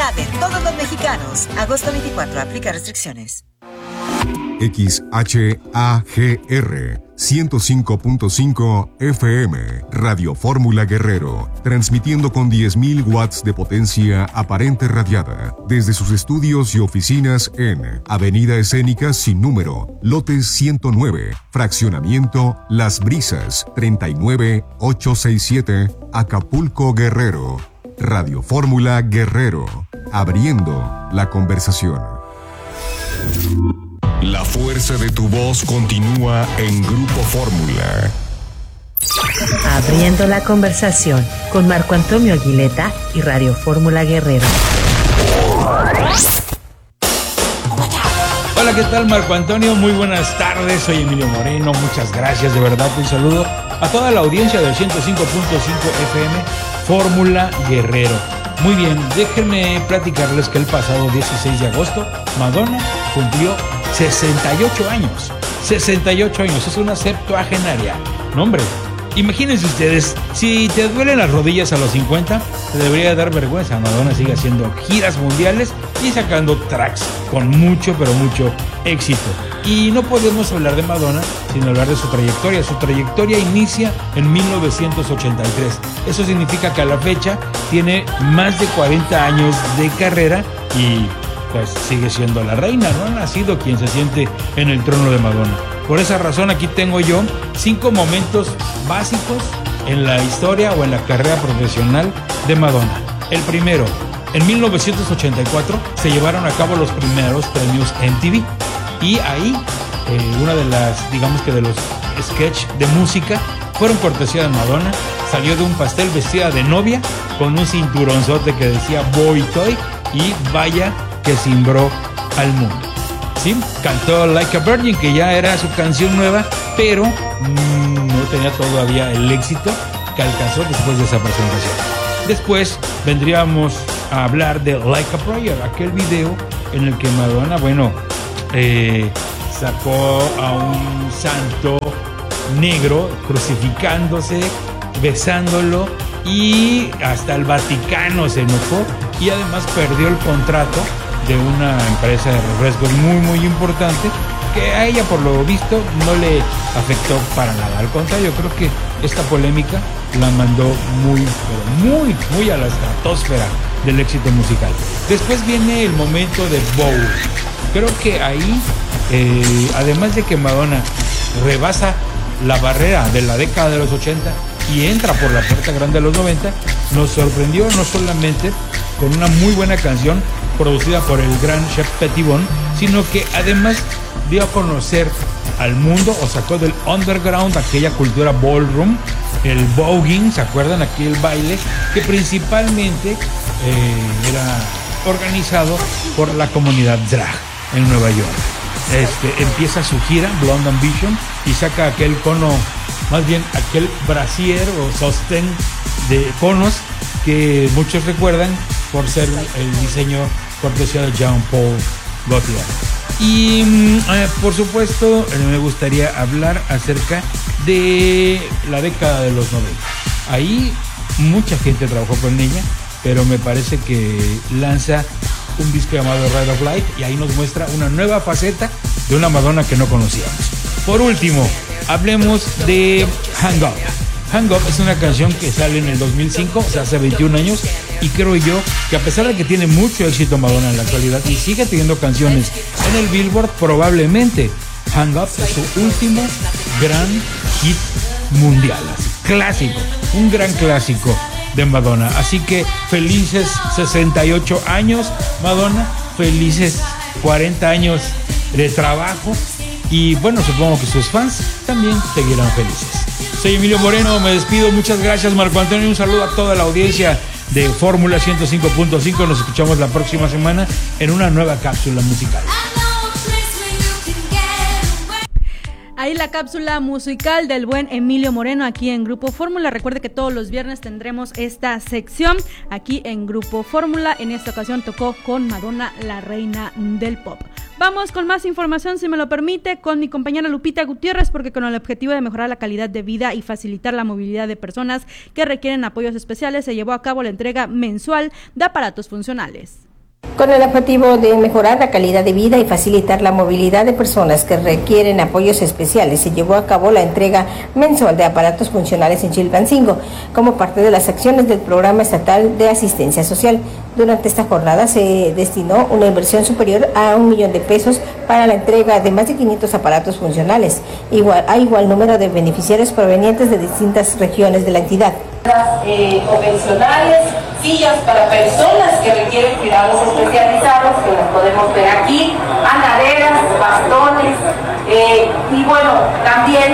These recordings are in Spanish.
de todos los mexicanos. Agosto 24, aplica restricciones. XHAGR 105.5 FM, Radio Fórmula Guerrero, transmitiendo con 10.000 watts de potencia aparente radiada desde sus estudios y oficinas en Avenida Escénica sin número, lote 109, fraccionamiento Las Brisas, 39867, Acapulco, Guerrero. Radio Fórmula Guerrero, abriendo la conversación. La fuerza de tu voz continúa en Grupo Fórmula. Abriendo la conversación con Marco Antonio Aguileta y Radio Fórmula Guerrero. Hola, ¿qué tal, Marco Antonio? Muy buenas tardes, soy Emilio Moreno, muchas gracias, de verdad, un saludo a toda la audiencia del 105.5 FM Fórmula Guerrero. Muy bien, déjenme platicarles que el pasado 16 de agosto, Madonna cumplió 68 años. 68 años, es una septuagenaria. No, hombre, imagínense ustedes, si te duelen las rodillas a los 50, te debería dar vergüenza. Madonna sigue haciendo giras mundiales y sacando tracks con mucho, pero mucho éxito. Y no podemos hablar de Madonna sin hablar de su trayectoria. Su trayectoria inicia en 1983. Eso significa que a la fecha tiene más de 40 años de carrera y pues sigue siendo la reina. No ha nacido quien se siente en el trono de Madonna. Por esa razón aquí tengo yo 5 momentos básicos en la historia o en la carrera profesional de Madonna. El primero, en 1984 se llevaron a cabo los primeros premios MTV y ahí una de las, digamos que de los sketch de música fueron cortesía de Madonna. Salió de un pastel vestida de novia con un cinturonzote que decía Boy Toy y vaya que cimbró al mundo. Sí, cantó Like a Virgin, que ya era su canción nueva, pero no tenía todavía el éxito que alcanzó después de esa presentación. Después vendríamos a hablar de Like a Prayer, aquel video en el que Madonna, sacó a un santo negro crucificándose, besándolo, y hasta el Vaticano se enojó y además perdió el contrato de una empresa de refrescos muy importante, que a ella por lo visto no le afectó para nada. Al contrario, creo que esta polémica la mandó muy a la estratosfera del éxito musical. Después viene el momento de Bowie. Creo que ahí, además de que Madonna rebasa la barrera de la década de los 80 y entra por la puerta grande de los 90, nos sorprendió no solamente con una muy buena canción producida por el gran Chef Pettibone, sino que además dio a conocer al mundo o sacó del underground aquella cultura ballroom, el voguing, ¿se acuerdan? Aquel baile que principalmente era organizado por la comunidad drag en Nueva York. Empieza su gira Blonde Ambition y saca aquel cono, más bien aquel brasier o sostén de conos que muchos recuerdan por ser el diseño cortesía de Jean-Paul Gaultier. Y por supuesto me gustaría hablar acerca de la década de los 90. Ahí mucha gente trabajó con ella, pero me parece que lanza un disco llamado Ride of Light y ahí nos muestra una nueva faceta de una Madonna que no conocíamos. Por último, hablemos de Hang Up. Hang Up es una canción que sale en el 2005, o sea, hace 21 años, y creo yo que a pesar de que tiene mucho éxito Madonna en la actualidad y sigue teniendo canciones en el Billboard, probablemente Hang Up es su último gran hit mundial, clásico, un gran clásico de Madonna. Así que felices 68 años Madonna, felices 40 años de trabajo y bueno, supongo que sus fans también seguirán felices. Soy Emilio Moreno, me despido, muchas gracias Marco Antonio, un saludo a toda la audiencia de Fórmula 105.5, nos escuchamos la próxima semana en una nueva cápsula musical. Ahí la cápsula musical del buen Emilio Moreno aquí en Grupo Fórmula. Recuerde que todos los viernes tendremos esta sección aquí en Grupo Fórmula. En esta ocasión tocó con Madonna, la reina del pop. Vamos con más información, si me lo permite, con mi compañera Lupita Gutiérrez, porque con el objetivo de mejorar la calidad de vida y facilitar la movilidad de personas que requieren apoyos especiales, se llevó a cabo la entrega mensual de aparatos funcionales. Con el objetivo de mejorar la calidad de vida y facilitar la movilidad de personas que requieren apoyos especiales, se llevó a cabo la entrega mensual de aparatos funcionales en Chilpancingo, como parte de las acciones del Programa Estatal de Asistencia Social. Durante esta jornada se destinó una inversión superior a $1 millón para la entrega de más de 500 aparatos funcionales, igual número de beneficiarios provenientes de distintas regiones de la entidad. Convencionales, sillas para personas que requieren cuidados especializados, que las podemos ver aquí, andaderas, bastones, y bueno, también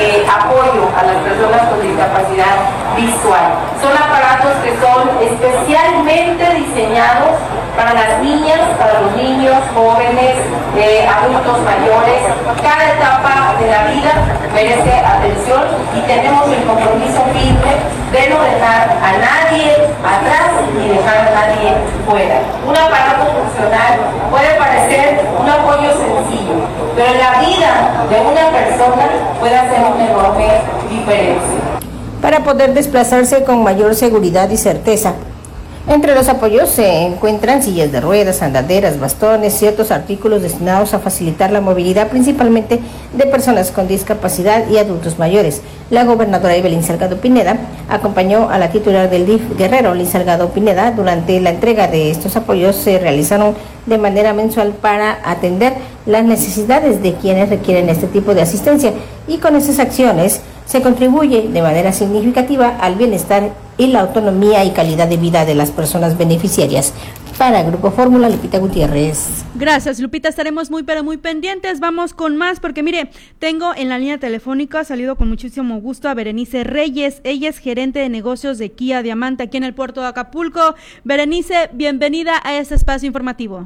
apoyo a las personas con discapacidad visual. Son aparatos que son especialmente diseñados para las niñas, para los niños, jóvenes, adultos mayores. Cada etapa de la vida merece atención y tenemos el compromiso firme de no dejar a nadie atrás ni dejar a nadie fuera. Un aparato funcional puede parecer un apoyo sencillo, pero en la vida de una persona puede hacer una enorme diferencia. Para poder desplazarse con mayor seguridad y certeza, entre los apoyos se encuentran sillas de ruedas, andaderas, bastones y otros artículos destinados a facilitar la movilidad principalmente de personas con discapacidad y adultos mayores. La gobernadora Evelyn Salgado Pineda acompañó a la titular del DIF Guerrero, Liz Salgado Pineda. Durante la entrega de estos apoyos se realizaron de manera mensual para atender las necesidades de quienes requieren este tipo de asistencia, y con esas acciones se contribuye de manera significativa al bienestar y la autonomía y calidad de vida de las personas beneficiarias. Para Grupo Fórmula, Lupita Gutiérrez. Gracias, Lupita, estaremos muy pendientes. Vamos con más, porque mire, tengo en la línea telefónica, salido con muchísimo gusto, a Berenice Reyes. Ella es gerente de negocios de Kia Diamante aquí en el puerto de Acapulco. Berenice, bienvenida a este espacio informativo.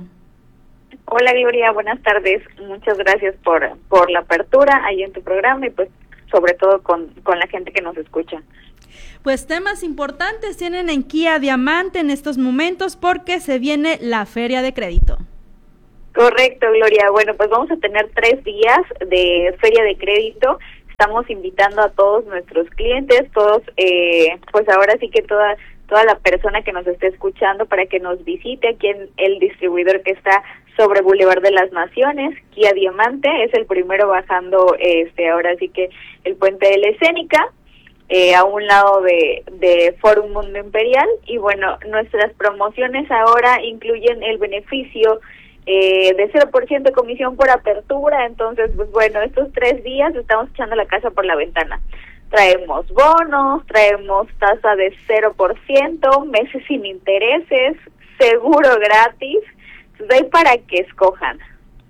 Hola, Gloria, buenas tardes. Muchas gracias por la apertura ahí en tu programa y pues sobre todo con la gente que nos escucha. Pues temas importantes tienen en Kia Diamante en estos momentos porque se viene la Feria de Crédito. Correcto, Gloria. Bueno, pues vamos a tener 3 días de Feria de Crédito. Estamos invitando a todos nuestros clientes, todos, pues ahora sí que toda la persona que nos esté escuchando para que nos visite aquí en el distribuidor que está sobre Boulevard de las Naciones. Kia Diamante es el primero bajando ahora sí que el puente de la Escénica, a un lado de Forum Mundo Imperial. Y bueno, nuestras promociones ahora incluyen el beneficio de 0% de comisión por apertura. Entonces, pues bueno, estos 3 días estamos echando la casa por la ventana. Traemos bonos, traemos tasa de 0%, meses sin intereses, seguro gratis. Entonces, hay para que escojan.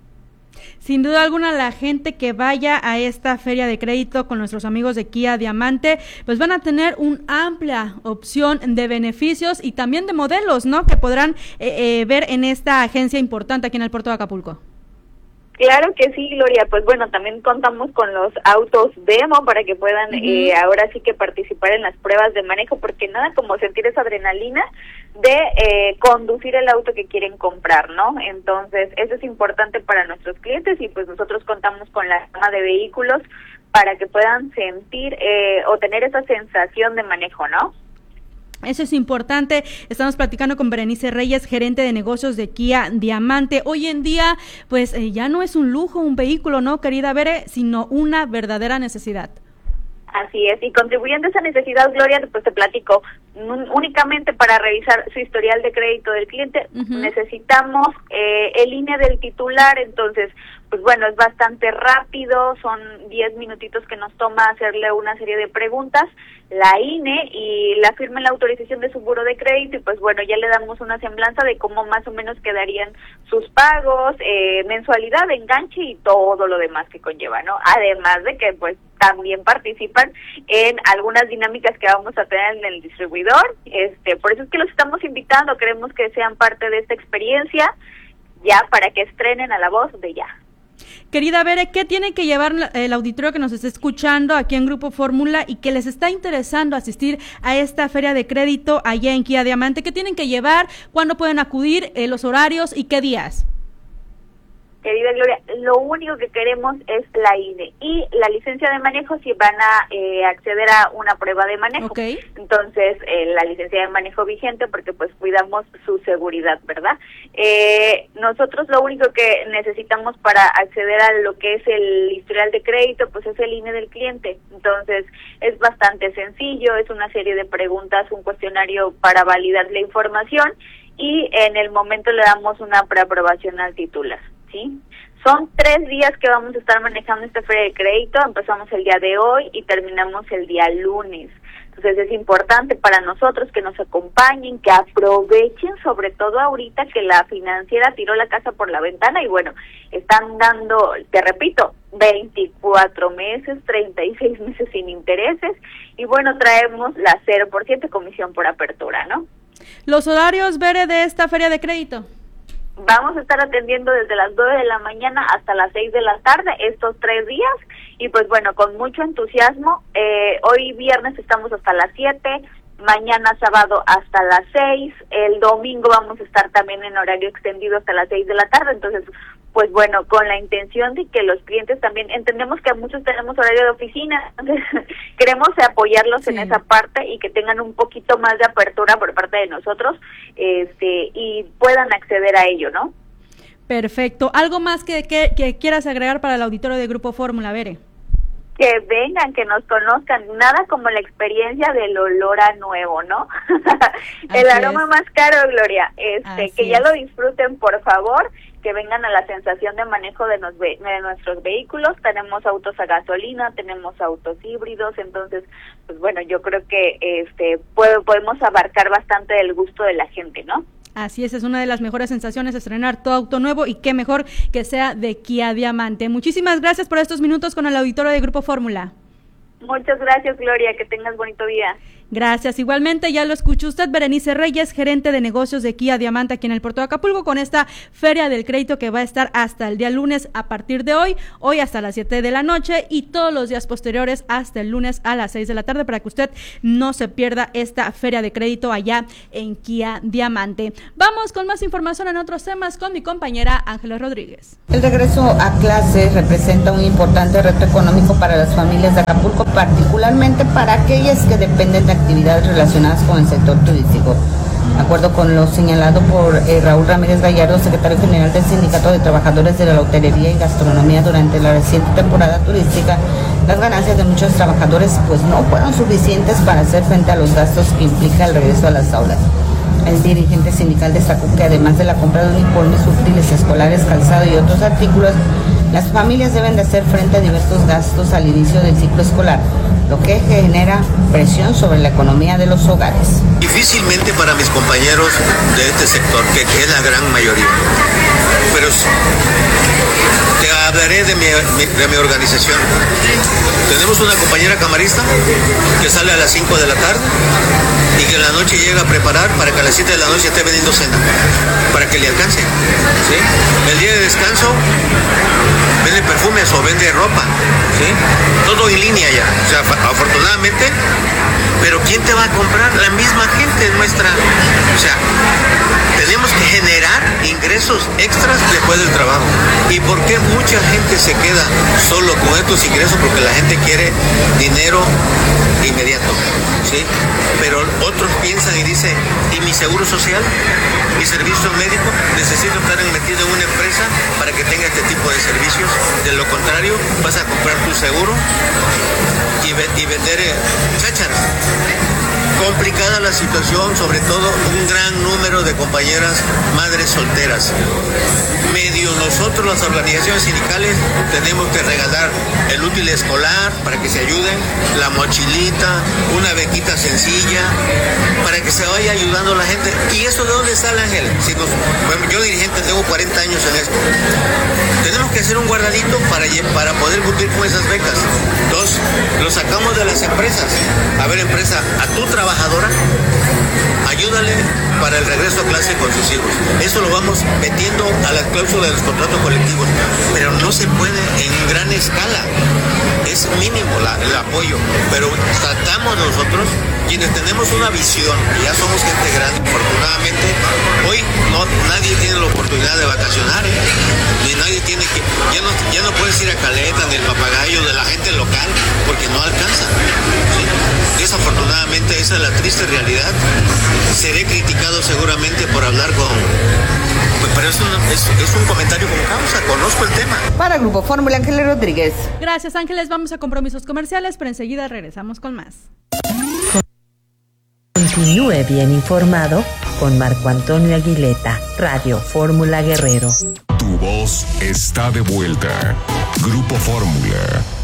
Sin duda alguna, la gente que vaya a esta feria de crédito con nuestros amigos de Kia Diamante, pues van a tener una amplia opción de beneficios y también de modelos, ¿no?, que podrán ver en esta agencia importante aquí en el puerto de Acapulco. Claro que sí, Gloria. Pues bueno, también contamos con los autos demo para que puedan ahora sí que participar en las pruebas de manejo, porque nada como sentir esa adrenalina de conducir el auto que quieren comprar, ¿no? Entonces, eso es importante para nuestros clientes y pues nosotros contamos con la gama de vehículos para que puedan sentir o tener esa sensación de manejo, ¿no? Eso es importante. Estamos platicando con Berenice Reyes, gerente de negocios de Kia Diamante. Hoy en día, pues ya no es un lujo, un vehículo, ¿no, querida Bere?, sino una verdadera necesidad. Así es, y contribuyendo a esa necesidad, Gloria, pues te platico, únicamente para revisar su historial de crédito del cliente, necesitamos el INE del titular. Entonces, pues bueno, es bastante rápido, son 10 minutitos que nos toma hacerle una serie de preguntas, la INE y la firma en la autorización de su buro de crédito, y pues bueno, ya le damos una semblanza de cómo más o menos quedarían sus pagos, mensualidad, enganche y todo lo demás que conlleva, ¿no? Además de que pues también participan en algunas dinámicas que vamos a tener en el distribuidor. Por eso es que los estamos invitando, queremos que sean parte de esta experiencia, ya para que estrenen a la voz de ya. Querida Bere, ¿qué tiene que llevar el auditorio que nos está escuchando aquí en Grupo Fórmula y que les está interesando asistir a esta feria de crédito allá en Kia Diamante? ¿Qué tienen que llevar? ¿Cuándo pueden acudir? ¿Los horarios y qué días? querida Gloria, lo único que queremos es la INE y la licencia de manejo si van a acceder a una prueba de manejo. Okay. Entonces, la licencia de manejo vigente, porque pues cuidamos su seguridad, ¿verdad? Nosotros lo único que necesitamos para acceder a lo que es el historial de crédito, pues es el INE del cliente. Entonces, es bastante sencillo, es una serie de preguntas, un cuestionario para validar la información y en el momento le damos una preaprobación al titular, ¿sí? Son 3 días que vamos a estar manejando esta feria de crédito, empezamos el día de hoy y terminamos el día lunes. Entonces es importante para nosotros que nos acompañen, que aprovechen, sobre todo ahorita que la financiera tiró la casa por la ventana y bueno, están dando, te repito, 24 meses, 36 meses sin intereses y bueno, traemos la 0% comisión por apertura, ¿no? Los horarios, Bere, de esta feria de crédito. Vamos a estar atendiendo desde las 9 de la mañana hasta las 6 de la tarde estos 3 días y pues bueno, con mucho entusiasmo. Hoy viernes estamos hasta las 7, mañana sábado hasta las 6, el domingo vamos a estar también en horario extendido hasta las 6 de la tarde, entonces pues bueno, con la intención de que los clientes también, entendemos que muchos tenemos horario de oficina, entonces queremos apoyarlos en esa parte y que tengan un poquito más de apertura por parte de nosotros y puedan acceder a ello, ¿no? Perfecto. ¿Algo más que quieras agregar para el auditorio de Grupo Fórmula, Bere? Que vengan, que nos conozcan, nada como la experiencia del olor a nuevo, ¿no? El aroma más caro, Gloria, que ya lo disfruten, por favor, que vengan a la sensación de manejo de nuestros vehículos. Tenemos autos a gasolina, tenemos autos híbridos, entonces, pues bueno, yo creo que podemos abarcar bastante del gusto de la gente, ¿no? Así es una de las mejores sensaciones, estrenar tu auto nuevo y qué mejor que sea de Kia Diamante. Muchísimas gracias por estos minutos con el auditorio de Grupo Fórmula. Muchas gracias, Gloria, que tengas bonito día. Gracias, igualmente ya lo escuchó usted, Berenice Reyes, gerente de negocios de Kia Diamante aquí en el puerto de Acapulco, con esta feria del crédito que va a estar hasta el día lunes a partir de hoy hasta las 7 de la noche y todos los días posteriores hasta el lunes a las 6 de la tarde para que usted no se pierda esta feria de crédito allá en Kia Diamante. Vamos con más información en otros temas con mi compañera Ángeles Rodríguez. El regreso a clases representa un importante reto económico para las familias de Acapulco, particularmente para aquellas que dependen de actividades relacionadas con el sector turístico. De acuerdo con lo señalado por Raúl Ramírez Gallardo, secretario general del Sindicato de Trabajadores de la Hotelería y Gastronomía, durante la reciente temporada turística, las ganancias de muchos trabajadores pues no fueron suficientes para hacer frente a los gastos que implica el regreso a las aulas. El dirigente sindical destacó que además de la compra de uniformes, útiles escolares, calzado y otros artículos, las familias deben de hacer frente a diversos gastos al inicio del ciclo escolar, lo que genera presión sobre la economía de los hogares. Difícilmente para mis compañeros de este sector, que es la gran mayoría, pero te hablaré de mi organización. Tenemos una compañera camarista que sale a las 5 de la tarde y que en la noche llega a preparar para que a las 7 de la noche esté vendiendo cena, para que le alcance, ¿sí? El día de descanso vende perfumes o vende ropa, ¿sí? Todo en línea ya, o sea, afortunadamente, pero ¿quién te va a comprar? La misma gente nuestra, o sea, tenemos que generar ingresos extras después del trabajo. ¿Y por qué mucha gente se queda solo con estos ingresos? Porque la gente quiere dinero inmediato, ¿sí? Pero otros piensan y dicen, ¿y mi seguro social? ¿Mi servicio médico? Necesito estar metido en una empresa para que tenga este tipo de servicios. De lo contrario, vas a comprar tu seguro y vender chácharas. Complicada la situación, sobre todo un gran número de compañeras madres solteras. Medio nosotros, las organizaciones sindicales, tenemos que regalar el útil escolar para que se ayuden, la mochilita, una bequita sencilla, para que se vaya ayudando a la gente. ¿Y eso de dónde sale, Ángel? Bueno, yo dirigente tengo 40 años en esto. Tenemos que hacer un guardadito para poder cumplir con esas becas. Dos, lo sacamos de las empresas. A ver, empresa, a tu trabajadora, ayúdale para el regreso a clase con sus hijos. Eso lo vamos metiendo a las cláusulas de los contratos colectivos, pero no se puede en gran escala. Es mínimo el apoyo, pero tratamos nosotros, quienes tenemos una visión, y ya somos gente grande, afortunadamente, hoy nadie tiene la oportunidad oportunidad de vacacionar, ni nadie tiene que, ya no puedes ir a Caleta ni el Papagayo de la gente local porque no alcanza. ¿Sí? Desafortunadamente esa es la triste realidad. Seré criticado seguramente por hablar pero es un comentario con causa, conozco el tema. Para Grupo Fórmula, Ángeles Rodríguez. Gracias, Ángeles. Vamos a compromisos comerciales, pero enseguida regresamos con más. Continúe bien informado con Marco Antonio Aguileta, Radio Fórmula Guerrero. Tu voz está de vuelta. Grupo Fórmula.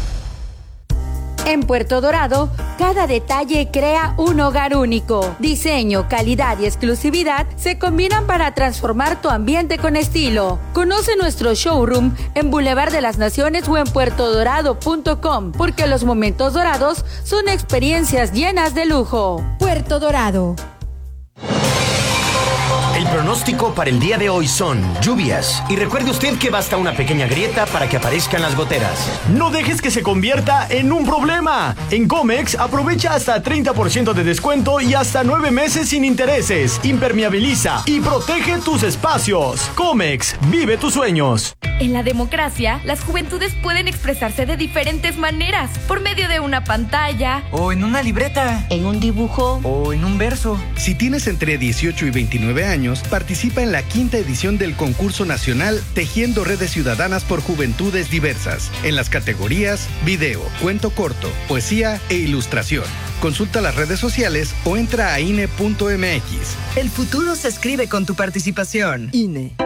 En Puerto Dorado, cada detalle crea un hogar único. Diseño, calidad y exclusividad se combinan para transformar tu ambiente con estilo. Conoce nuestro showroom en Boulevard de las Naciones o en puertodorado.com, porque los momentos dorados son experiencias llenas de lujo. Puerto Dorado. El pronóstico para el día de hoy son lluvias. Y recuerde usted que basta una pequeña grieta para que aparezcan las goteras. No dejes que se convierta en un problema. En Comex aprovecha hasta 30% de descuento y hasta 9 meses sin intereses. Impermeabiliza y protege tus espacios. Comex, vive tus sueños. En la democracia, las juventudes pueden expresarse de diferentes maneras. Por medio de una pantalla. O en una libreta. En un dibujo. O en un verso. Si tienes entre 18 y 29 años, participa en la 5ª edición del concurso nacional Tejiendo Redes Ciudadanas por Juventudes Diversas, en las categorías video, cuento corto, poesía e ilustración. Consulta las redes sociales o entra a INE.mx. El futuro se escribe con tu participación. INE.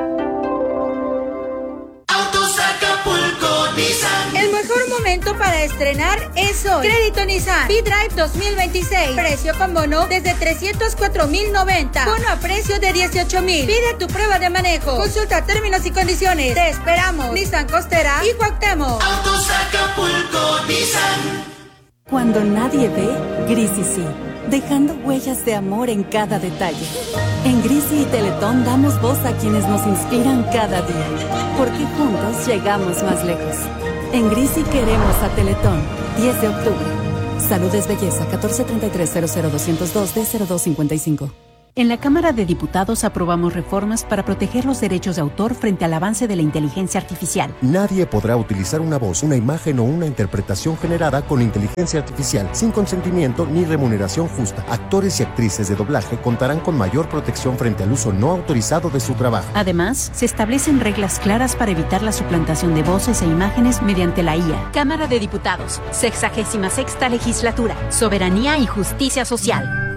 El mejor momento para estrenar es hoy. Crédito Nissan V-Drive 2026. Precio con bono desde 304,090. Bono a precio de 18,000. Pide tu prueba de manejo. Consulta términos y condiciones. Te esperamos. Nissan Costera y Cuauhtémoc. Autos Acapulco Nissan. Cuando nadie ve, Grisi sí, dejando huellas de amor en cada detalle. En Grisi y Teletón damos voz a quienes nos inspiran cada día, porque juntos llegamos más lejos. En Grisi queremos a Teletón. 10 de octubre. Salud es belleza. 1433-00202-D0255. En la Cámara de Diputados aprobamos reformas para proteger los derechos de autor frente al avance de la inteligencia artificial. Nadie podrá utilizar una voz, una imagen o una interpretación generada con inteligencia artificial sin consentimiento ni remuneración justa. Actores y actrices de doblaje contarán con mayor protección frente al uso no autorizado de su trabajo. Además, se establecen reglas claras para evitar la suplantación de voces e imágenes mediante la IA. Cámara de Diputados, 66ª Legislatura, Soberanía y Justicia Social.